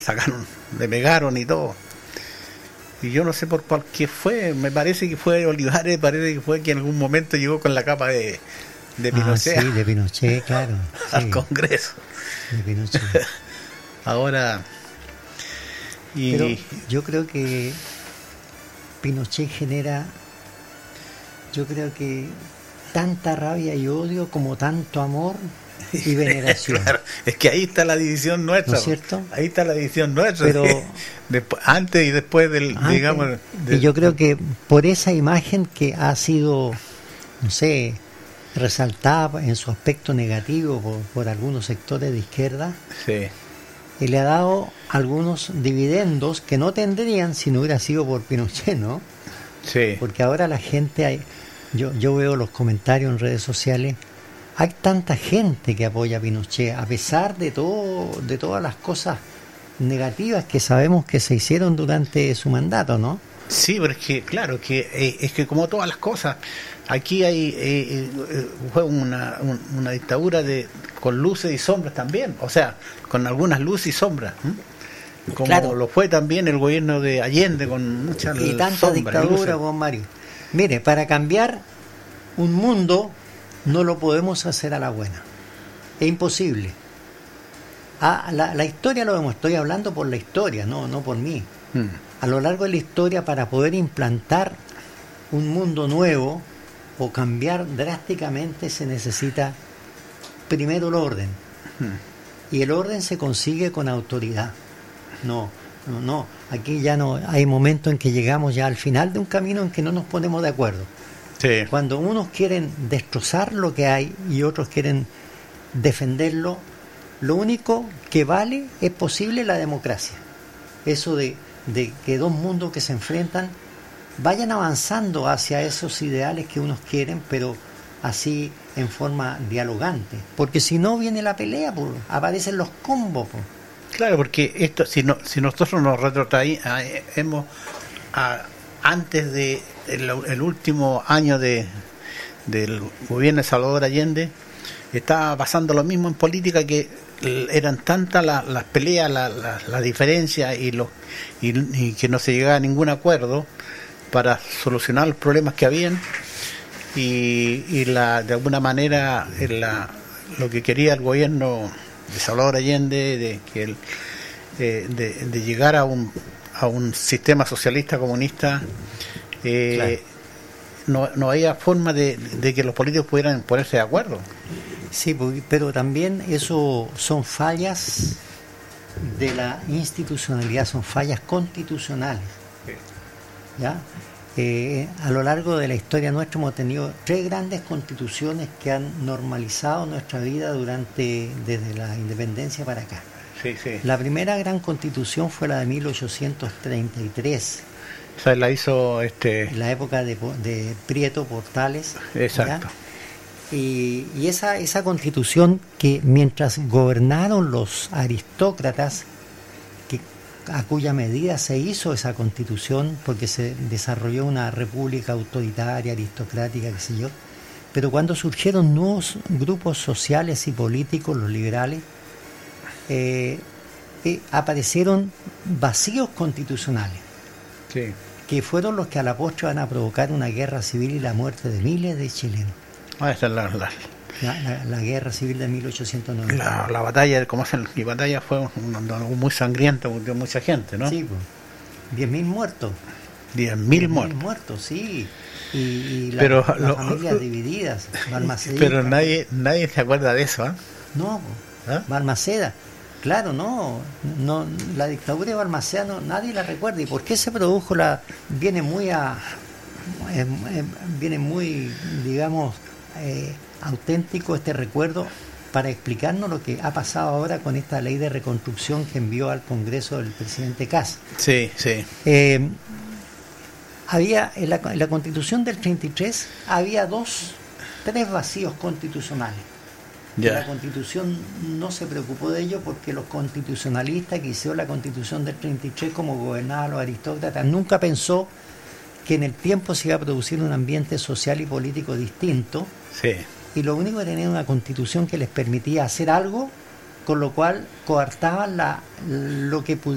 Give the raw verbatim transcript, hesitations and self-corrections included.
sacaron, le pegaron y todo. Y yo no sé por cuál qué fue, me parece que fue Olivares, parece que fue que en algún momento llegó con la capa de, de Pinochet. Ah, sí, de Pinochet, claro. Al Sí, Congreso. de Pinochet. Ahora... Y... Pero yo creo que Pinochet genera, yo creo que tanta rabia y odio como tanto amor y veneración. Claro, es que ahí está la división nuestra, ¿no es cierto? Ahí está la división nuestra. Pero ¿sí? Después, antes y después del, antes, digamos... y del, yo creo que por esa imagen que ha sido, no sé, resaltada en su aspecto negativo por, por algunos sectores de izquierda, sí. y le ha dado algunos dividendos que no tendrían si no hubiera sido por Pinochet, ¿no? Sí. Porque ahora la gente, hay, yo, yo veo los comentarios en redes sociales, hay tanta gente que apoya a Pinochet, a pesar de todo, de todas las cosas negativas que sabemos que se hicieron durante su mandato, ¿no? Sí, pero es que, claro, que eh, es que como todas las cosas, aquí hay eh, eh, fue una, un, una dictadura de con luces y sombras también, o sea, con algunas luces y sombras, ¿eh? Como claro. Lo fue también el gobierno de Allende con muchas y tanta sombras, dictadura, luces. Juan Mario. Mire, para cambiar un mundo no lo podemos hacer a la buena, es imposible. Ah, la, la historia lo vemos, estoy hablando por la historia, no, no por mí. Hmm. A lo largo de la historia, para poder implantar un mundo nuevo o cambiar drásticamente, se necesita primero el orden. Hmm. Y el orden se consigue con autoridad. No, no, no. Aquí ya no hay momentos en que llegamos ya al final de un camino en que no nos ponemos de acuerdo. Sí. Cuando unos quieren destrozar lo que hay y otros quieren defenderlo, lo único que vale es posible la democracia. Eso de, de que dos mundos que se enfrentan vayan avanzando hacia esos ideales que unos quieren, pero así en forma dialogante. Porque si no viene la pelea, pues, aparecen los combos. Pues. Claro, porque esto, si no, si nosotros nos retrotraemos a antes de el, el último año de del gobierno de Salvador Allende, estaba pasando lo mismo en política, que eran tantas las, las peleas, las la, la diferencias y, los, y, y que no se llegaba a ningún acuerdo para solucionar los problemas que habían, y, y la, de alguna manera la, lo que quería el gobierno de Salvador Allende, de que el, eh, de, de llegar a un a un sistema socialista comunista, eh, claro. no, no había forma de, de que los políticos pudieran ponerse de acuerdo. Sí, pero también eso son fallas de la institucionalidad, son fallas constitucionales. Sí. ¿Ya? Eh, a lo largo de la historia nuestra hemos tenido tres grandes constituciones que han normalizado nuestra vida durante desde la independencia para acá. Sí, sí. La primera gran constitución fue la de mil ochocientos treinta y tres. O sea, la hizo este... en la época de, de Prieto Portales. Exacto. ¿Ya? Y, y esa, esa constitución que mientras gobernaron los aristócratas, que, a cuya medida se hizo esa constitución, porque se desarrolló una república autoritaria, aristocrática, qué sé yo, pero cuando surgieron nuevos grupos sociales y políticos, los liberales, eh, eh, aparecieron vacíos constitucionales, sí. que fueron los que a la postre van a provocar una guerra civil y la muerte de miles de chilenos. Ah, esa es la, la, la, la, la guerra civil de mil ochocientos noventa. La, la batalla, como hacen, la batalla fue un, un, un, muy sangriento, murió mucha gente, ¿no? Sí, pues. diez mil muertos. diez mil muertos. muertos, sí. Y, y la, pero las lo, familias divididas. Balmaceda, pero nadie nadie se acuerda de eso, ¿eh? No, pues. ¿Ah? Balmaceda. Claro, no, no, la dictadura de Balmaceda no, nadie la recuerda. ¿Y por qué se produjo? La viene muy a eh, eh, viene muy, digamos, eh, auténtico este recuerdo para explicarnos lo que ha pasado ahora con esta ley de reconstrucción que envió al Congreso el presidente Kast. Sí, sí. Eh, había en la, en la Constitución del treinta y tres había dos, tres vacíos constitucionales. Ya. La Constitución no se preocupó de ello porque los constitucionalistas que hicieron la Constitución del treinta y tres, como gobernaban los aristócratas, nunca pensó que en el tiempo se iba a producir un ambiente social y político distinto. Sí. Y lo único que tenía una Constitución que les permitía hacer algo, con lo cual coartaban la, lo que pudiera